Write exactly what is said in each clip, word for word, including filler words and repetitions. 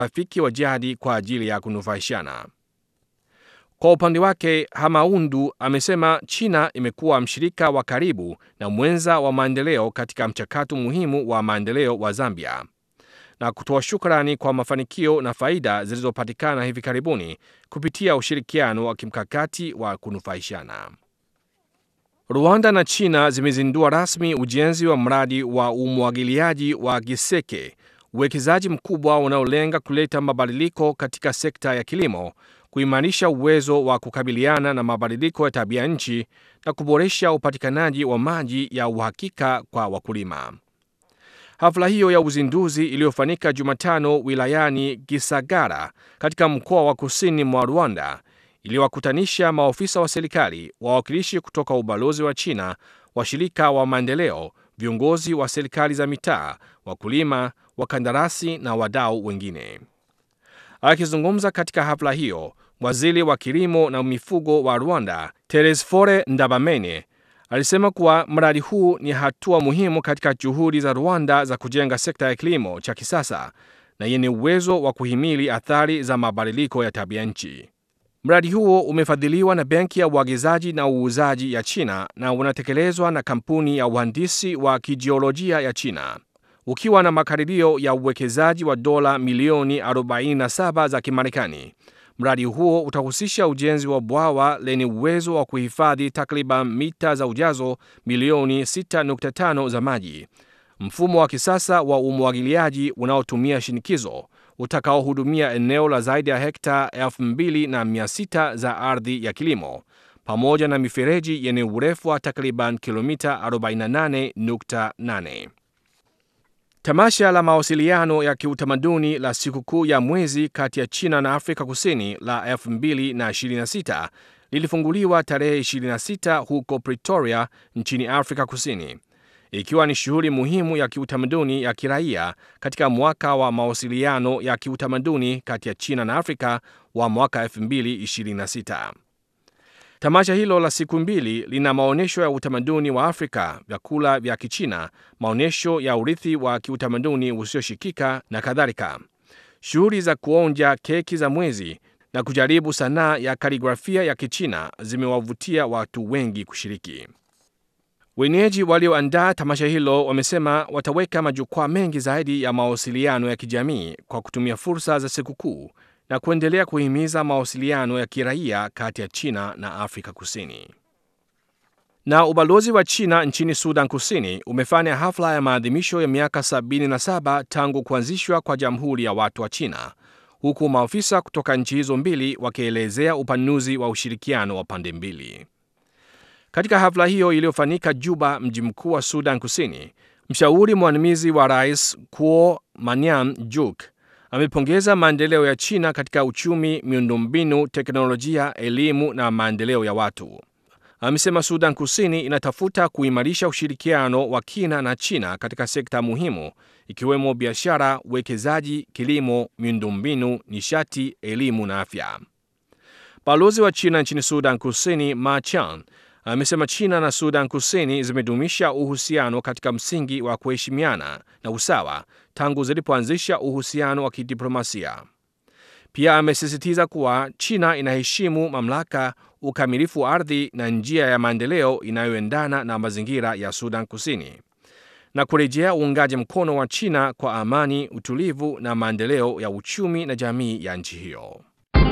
rafiki wa jadi kwa ajili ya kunufaishana. Kwa upande wake, Hamaundu amesema China imekuwa mshirika wa karibu na mwenza wa maendeleo katika mchakato muhimu wa maendeleo wa Zambia, na kutoa shukrani kwa mafanikio na faida zilizopatikana hivi karibuni kupitia ushirikiano wa kimkakati wa kunufaishana. Rwanda na China zimezindua rasmi ujenzi wa mradi wa umwagiliaji wa Giseke, uwekezaji mkubwa unaolenga kuleta mabadiliko katika sekta ya kilimo, kuimarisha uwezo wa kukabiliana na mabadiliko ya tabia nchi na kuboresha upatikanaji wa maji ya uhakika kwa wakulima. Hafla hiyo ya uzinduzi iliyofanyika Jumatano wilayani Gisagara katika mkoa wa kusini mwa Rwanda iliwakutanisha maofisa wa serikali, wawakilishi kutoka ubalozi wa China, washirika wa maendeleo, viongozi wa serikali za mitaa, wakulima, wakandarasi na wadau wengine. Akizungumza katika hafla hiyo, waziri wa kilimo na mifugo wa Rwanda, Teresfore Ndabamene, alisema kuwa mradi huu ni hatua muhimu katika juhudi za Rwanda za kujenga sekta ya kilimo cha kisasa na yenye uwezo wa kuhimili athari za mabadiliko ya tabia nchi. Mradi huo umefadhiliwa na Benki ya Uagizaji na Uuzaji ya China na unatekelezwa na kampuni ya uhandisi wa kijiolojia ya China, ukiwa na makadirio ya uwekezaji wa dola milioni arobaini na saba za Kimarekani. Mradi huo utahusisha ujenzi wa bwawa lenye uwezo wa kuhifadhi takriban mita za ujazo milioni sita nukta tano za maji, mfumo wa kisasa wa umwagiliaji unaotumia shinikizo utakaohudumia eneo la zaidi ya hekta elfu mbili na mia sita za ardhi ya kilimo, pamoja na mifereji yenye urefu wa takriban kilomita arobaini na nane nukta nane. Tamasha la mawasiliano ya kiutamaduni la sikukuu ya mwezi kati ya China na Afrika Kusini la elfu mbili na ishirini na sita lilifunguliwa tarehe ishirini na sita huko Pretoria nchini Afrika Kusini, ikiwa ni shughuli muhimu ya kiutamaduni ya kiraia katika mwaka wa mawasiliano ya kiutamaduni kati ya China na Afrika wa mwaka elfu mbili ishirini na sita. Tamasha hilo la siku mbili lina maonyesho ya utamaduni wa Afrika, vyakula vya Kichina, maonyesho ya urithi wa kiutamaduni usioshikika na kadhalika. Shughuli za kuonja keki za mwezi na kujaribu sanaa ya kaligrafia ya Kichina zimewavutia watu wengi kushiriki. Wenyeji walioandaa tamasha hilo wamesema wataweka majukwaa mengi zaidi ya mawasiliano ya kijamii kwa kutumia fursa za sikukuu na kuendelea kuhimiza mawasiliano ya kiraia kati ya China na Afrika Kusini. Na ubalozi wa China nchini Sudan Kusini umefanya hafla ya maadhimisho ya miaka sabini na saba tangu kuanzishwa kwa Jamhuri ya Watu wa China, huku maafisa kutoka nchi hizo mbili wakielezea upanuzi wa ushirikiano wa pande mbili. Katika hafla hiyo iliyofanyika Juba, mji mkuu wa Sudan Kusini, mshauri mwandamizi wa rais Kuo Manyam Juk amepongeza maendeleo ya China katika uchumi, miundombinu, teknolojia, elimu na maendeleo ya watu. Amesema Sudan Kusini inatafuta kuimarisha ushirikiano wa kina na China katika sekta muhimu ikiwemo biashara, uwekezaji, kilimo, miundombinu, nishati, elimu na afya. Balozi wa China nchini Sudan Kusini, Ma Chan, amesema China na Sudan Kusini zimedumisha uhusiano katika msingi wa kuheshimiana na usawa tangu zilipoanzisha uhusiano wa kidiplomasia. Pia amesisitiza kuwa China inaheshimu mamlaka, ukamilifu wa ardhi na njia ya maendeleo inayoendana na mazingira ya Sudan Kusini, na kurejea uungaji mkono wa China kwa amani, utulivu na maendeleo ya uchumi na jamii ya nchi hiyo.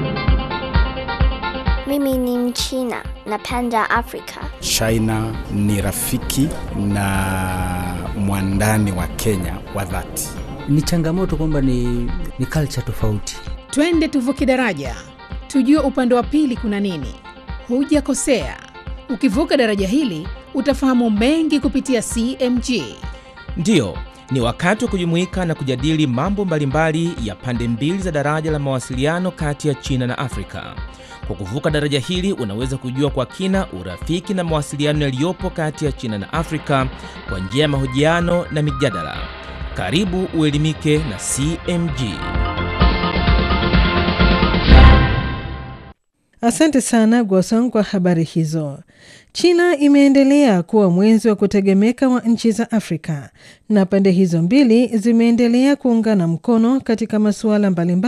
Mimi ni Mchina, napenda Afrika. China ni rafiki na mwandani wa Kenya wa dhati. Ni changamoto kwamba ni, ni culture tofauti. Twende tuvuke daraja, tujue upande wa pili kuna nini. Hujakosea, ukivuka daraja hili utafahamu mengi kupitia C M G. Ndiyo, ni wakati wa kujumuika na kujadili mambo mbalimbali ya pande mbili za daraja la mawasiliano kati ya China na Afrika. Kwa kuvuka daraja hili unaweza kujua kwa kina urafiki na mawasiliano yaliyopo kati ya China na Afrika kwa njia ya mahojiano na mijadala. Karibu uelimike na C M G. Asante sana Gwasong kwa habari hizo. China imeendelea kuwa mwenzi wa kutegemeka wa nchi za Afrika na pande hizo mbili zimeendelea kuungana mkono katika masuala mbalimbali